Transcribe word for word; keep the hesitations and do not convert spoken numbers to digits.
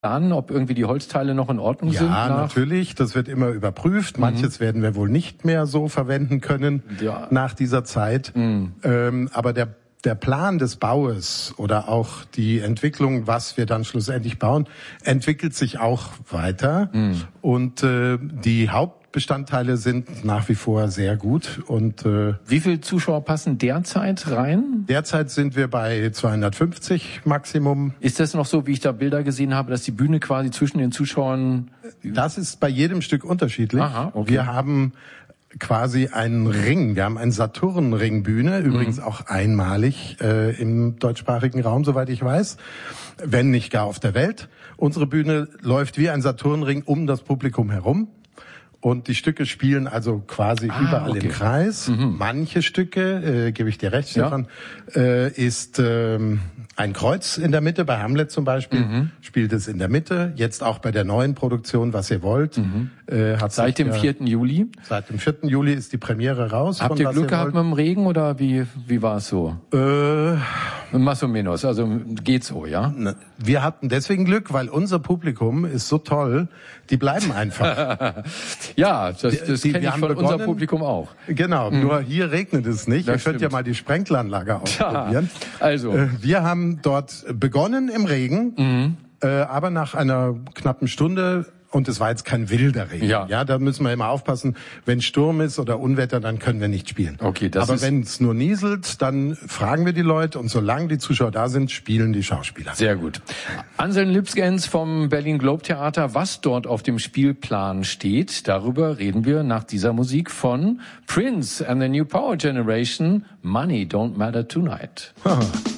planen, ob irgendwie die Holzteile noch in Ordnung ja, sind? Ja, natürlich. Das wird immer überprüft. Manches mhm. werden wir wohl nicht mehr so verwenden können ja. nach dieser Zeit. Mhm. Ähm, aber der Der Plan des Baues oder auch die Entwicklung, was wir dann schlussendlich bauen, entwickelt sich auch weiter. Mhm. Und äh, die Hauptbestandteile sind nach wie vor sehr gut. Und äh, wie viele Zuschauer passen derzeit rein? Derzeit sind wir bei zweihundertfünfzig Maximum. Ist das noch so, wie ich da Bilder gesehen habe, dass die Bühne quasi zwischen den Zuschauern... Das ist bei jedem Stück unterschiedlich. Aha, okay. Wir haben quasi einen Ring. Wir haben eine Saturn-Ringbühne, übrigens mhm. auch einmalig äh, im deutschsprachigen Raum, soweit ich weiß, wenn nicht gar auf der Welt. Unsere Bühne läuft wie ein Saturnring um das Publikum herum. Und die Stücke spielen also quasi ah, überall okay. im Kreis. Mhm. Manche Stücke, äh, gebe ich dir recht, Stefan, ja. äh, ist ähm, ein Kreuz in der Mitte. Bei Hamlet zum Beispiel mhm. spielt es in der Mitte. Jetzt auch bei der neuen Produktion, Was ihr wollt. Mhm. Äh, hat seit dem vierten Juli? Seit dem vierten Juli ist die Premiere raus. Habt ihr Glück gehabt mit dem Regen oder wie wie war es so? Äh, Más o menos, also geht so, ja? Wir hatten deswegen Glück, weil unser Publikum ist so toll, die bleiben einfach. Ja, das, das kenne ich von begonnen, unserem Publikum auch. Genau, mhm. nur hier regnet es nicht. Das Ihr könnt stimmt. ja mal die Sprenkleranlage ausprobieren. Ja, also. Wir haben dort begonnen im Regen, mhm. äh, aber nach einer knappen Stunde, und es war jetzt kein wilder Regen. Ja. ja, da müssen wir immer aufpassen. Wenn Sturm ist oder Unwetter, dann können wir nicht spielen. Okay, das Aber ist wenn es nur nieselt, dann fragen wir die Leute und solange die Zuschauer da sind, spielen die Schauspieler. Sehr gut. Anselm Lipskens vom Berlin Globe Theater, was dort auf dem Spielplan steht, darüber reden wir nach dieser Musik von Prince and the New Power Generation. Money Don't Matter Tonight.